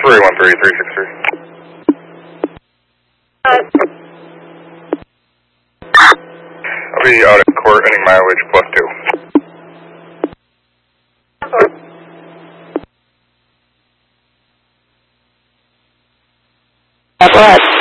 313-363. I'll be out at court, ending mileage +2. Go ahead.